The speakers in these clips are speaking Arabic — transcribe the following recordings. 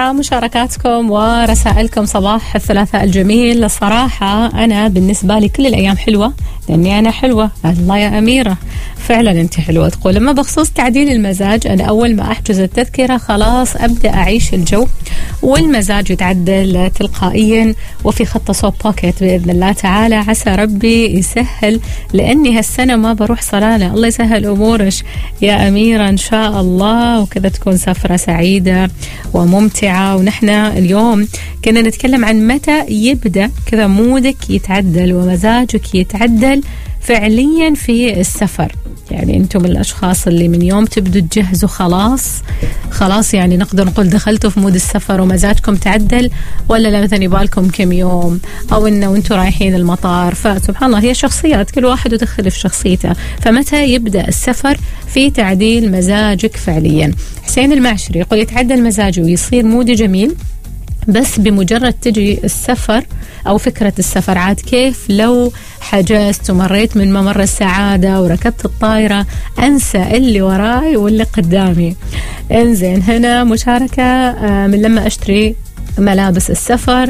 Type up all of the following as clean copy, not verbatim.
مع مشاركاتكم ورسائلكم صباح الثلاثاء الجميل. الصراحة أنا بالنسبة لي كل الأيام حلوة لأني أنا حلوة. الله يا أميرة، فعلا أنت حلوة. تقول لما بخصوص تعديل المزاج، أنا أول ما أحجز التذكرة خلاص أبدأ أعيش الجو والمزاج يتعدل تلقائيا وفي خط صوب بوكيت بإذن الله تعالى. عسى ربي يسهل لأني هالسنة ما بروح صلالة. الله يسهل أمورك يا أميرة إن شاء الله، وكذا تكون سفرة سعيدة وممتعة. ونحن اليوم كنا نتكلم عن متى يبدأ كذا مودك يتعدل ومزاجك يتعدل فعليا في السفر. يعني أنتم الأشخاص اللي من يوم تبدوا تجهزوا خلاص يعني نقدر نقول دخلتوا في مود السفر ومزاجكم تعدل، ولا لا مثلا يبالكم كم يوم أو إنه وأنتم رايحين المطار. فسبحان الله هي شخصيات، كل واحد وتختلف شخصيته. فمتى يبدأ السفر في تعديل مزاجك فعليا؟ حسين المعشري يقول يتعدل مزاجي ويصير مودي جميل بس بمجرد تجي السفر أو فكرة السفر. عاد كيف لو حجزت ومريت من ممر السعادة وركبت الطائرة أنسى اللي وراي واللي قدامي. انزين، هنا مشاركة من لما أشتري ملابس السفر.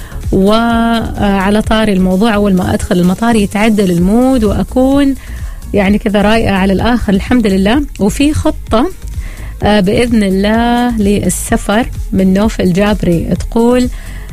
وعلى طاري الموضوع، أول ما أدخل المطار يتعدل المود وأكون يعني كذا رايقة على الآخر الحمد لله. وفي خطة بإذن الله للسفر من نوف الجابري تقول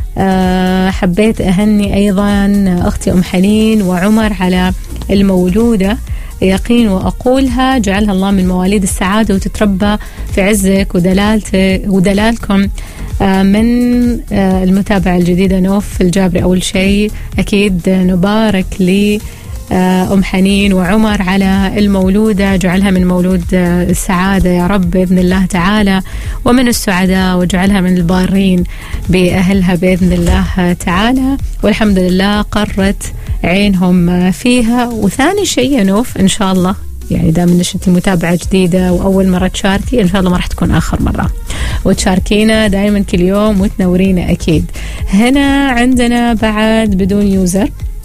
حبيت أهني أيضا أختي أم حنين وعمر على المولودة يقين، وأقولها جعلها الله من مواليد السعادة وتتربى في عزك ودلالكم من المتابعة الجديدة نوف الجابري. أول شيء أكيد نبارك لي أم حنين وعمر على المولودة، جعلها من مولود السعادة يا رب بإذن الله تعالى، ومن السعداء وجعلها من البارين بأهلها بإذن الله تعالى. والحمد لله قرت عينهم فيها. وثاني شيء يا نوف إن شاء الله يعني دام انك انت متابعة جديدة وأول مرة تشاركي، إن شاء الله ما راح تكون آخر مرة، وتشاركينا دائما كل يوم وتنورينا أكيد. هنا عندنا بعد بدون يوزر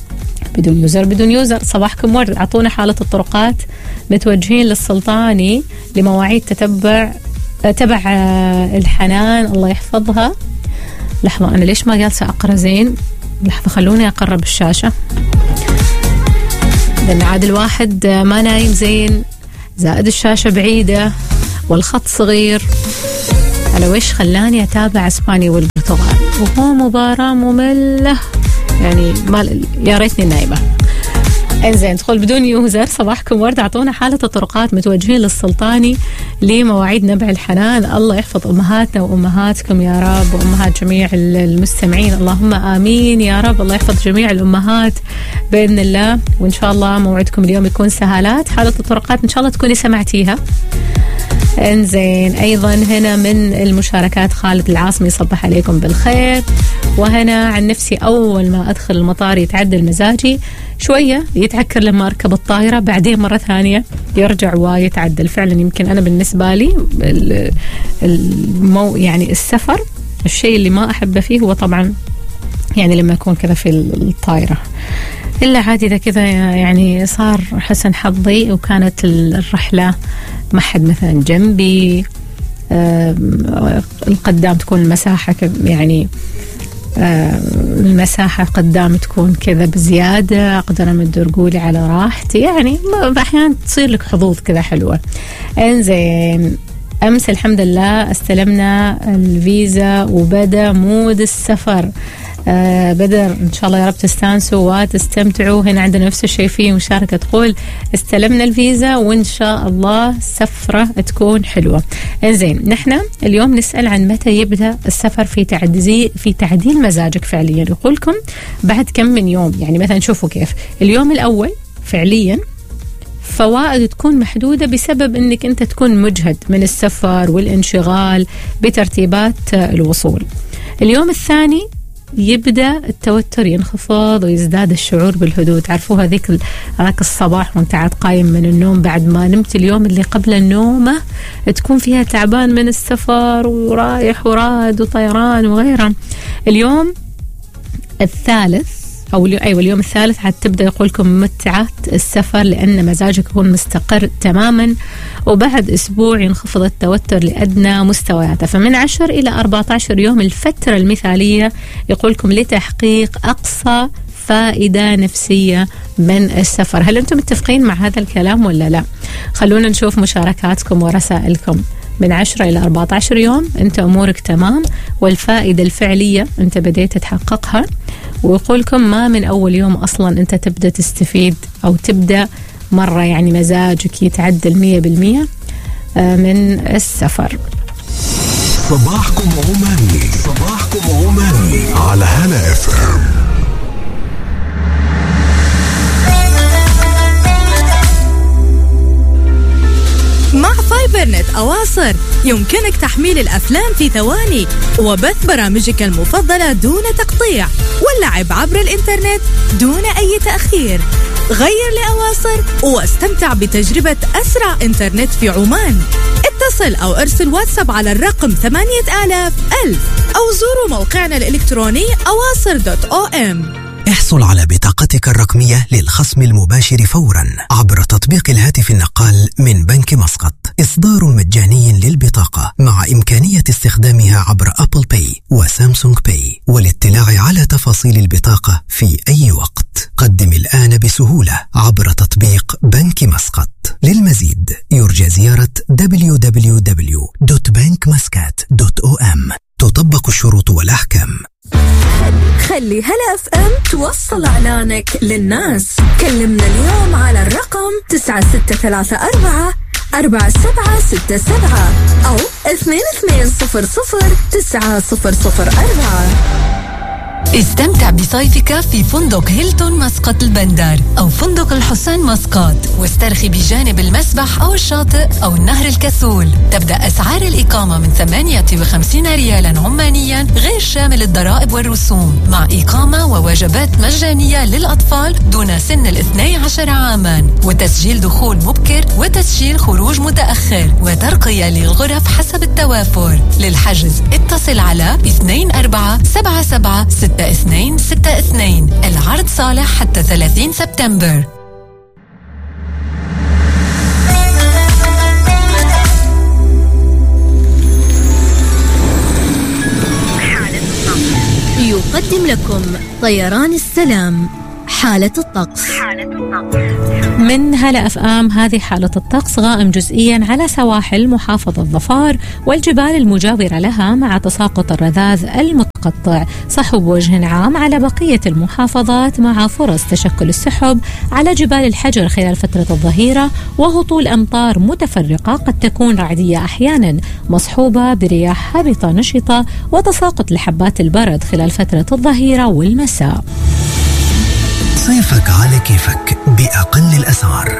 صباحكم ورد. أعطونا حالة الطرقات متوجهين للسلطاني لمواعيد تبع الحنان الله يحفظها. لحظة، أنا ليش ما جالسة أقرأ زين؟ لحظة خلوني أقرب الشاشة لأن عاد الواحد ما نايم زين، زائد الشاشة بعيدة والخط صغير. على وش خلاني أتابع إسبانيا والبرتغال وهو مباراة مملة يعني يا ريتني نايمة. انزين، تدخل بدون يوزر. صباحكم ورد. اعطونا حالة الطرقات متوجهين للسلطاني لمواعيد نبع الحنان. الله يحفظ امهاتنا وامهاتكم يا رب وامهات جميع المستمعين، اللهم امين يا رب. الله يحفظ جميع الامهات باذن الله، وان شاء الله موعدكم اليوم يكون سهالات. حالة الطرقات ان شاء الله تكوني سمعتيها. انزين، ايضا هنا من المشاركات خالد العاصمي صبح عليكم بالخير. وهنا عن نفسي اول ما ادخل المطار يتعدل مزاجي شوية، يتعكر لما اركب الطائرة، بعدين مرة ثانية يرجع ويتعدل. فعلا يمكن انا بالنسبة لي يعني السفر الشيء اللي ما احبه فيه هو طبعا يعني لما اكون كذا في الطائرة، إلا عادي إذا كذا يعني صار حسن حظي وكانت الرحلة ما حد مثلا جنبي، القدام تكون المساحة يعني المساحة قدام تكون كذا بزيادة، أقدر أمد رجولي على راحتي. يعني أحيانا تصير لك حظوظ كذا حلوة. إنزين، أمس الحمد لله استلمنا الفيزا وبدأ مود السفر. بدر إن شاء الله يا رب تستانسوا وتستمتعوا. هنا عندنا نفس الشيء في مشاركة تقول استلمنا الفيزا وإن شاء الله سفرة تكون حلوة. إنزين، نحن اليوم نسأل عن متى يبدأ السفر في تعديل مزاجك فعليا. يقولكم بعد كم من يوم. يعني مثلا شوفوا كيف اليوم الأول فعليا فوائد تكون محدودة بسبب أنك أنت تكون مجهد من السفر والانشغال بترتيبات الوصول. اليوم الثاني يبدأ التوتر ينخفض ويزداد الشعور بالهدوء. تعرفوا هذاك الصباح وانت عاد قايم من النوم بعد ما نمت اليوم اللي قبل النومة تكون فيها تعبان من السفر ورايح وراد وطيران وغيره. اليوم الثالث اليوم الثالث حتبدأ يقولكم متعة السفر، لأن مزاجك يكون مستقر تماما، وبعد أسبوع ينخفض التوتر لأدنى مستوياته. فمن 10 إلى 14 يوم الفترة المثالية يقولكم لتحقيق أقصى فائدة نفسية من السفر. هل أنتم متفقين مع هذا الكلام ولا لا؟ خلونا نشوف مشاركاتكم ورسائلكم. من 10 إلى 14 يوم أنت أمورك تمام، والفائدة الفعلية أنت بديت تحققها، ويقولكم ما من أول يوم أصلا أنت تبدأ تستفيد أو تبدأ مرة يعني مزاجك يتعدل 100% من السفر. صباحكم عماني، صباحكم عماني على هلا FM. مع فايبرنت أواصر يمكنك تحميل الأفلام في ثواني وبث برامجك المفضلة دون تقطيع، واللعب عبر الإنترنت دون أي تأخير. غير لأواصر واستمتع بتجربة أسرع إنترنت في عمان. اتصل أو ارسل واتساب على الرقم 8000 أو زوروا موقعنا الإلكتروني awasr.om. احصل على بطاقتك الرقمية للخصم المباشر فورا عبر تطبيق الهاتف النقال من بنك مسقط. إصدار مجاني للبطاقة مع إمكانية استخدامها عبر أبل باي وسامسونج باي. والاطلاع على تفاصيل البطاقة في أي وقت قدم الآن بسهولة عبر تطبيق بنك مسقط. للمزيد يرجى زيارة www.bankmuscat.om. تطبق الشروط والأحكام. خلي هلا FM توصل إعلانك للناس. كلمنا اليوم على الرقم 9634 4767 أو 2200 9004. استمتع بصيفك في فندق هيلتون مسقط البندر أو فندق الحسين مسقط، واسترخي بجانب المسبح أو الشاطئ أو النهر الكسول. تبدأ أسعار الإقامة من 58 ريالا عمانيا غير شامل الضرائب والرسوم، مع إقامة ووجبات مجانية للأطفال دون سن 12 عاما، وتسجيل دخول مبكر وتسجيل خروج متأخر، وترقية للغرف حسب التوافر. للحجز اتصل على 24776262. العرض صالح حتى 30 سبتمبر. يقدم لكم طيران السلام حالة الطقس. من هلا FM هذه حالة الطقس. غائم جزئيا على سواحل محافظة ظفار والجبال المجاورة لها، مع تساقط الرذاذ المتقطع. صحو بوجه عام على بقية المحافظات، مع فرص تشكل السحب على جبال الحجر خلال فترة الظهيرة، وهطول أمطار متفرقة قد تكون رعدية أحيانا مصحوبة برياح هابطة نشطة، وتساقط لحبات البرد خلال فترة الظهيرة والمساء. صيفك على كيفك بأقل الأسعار.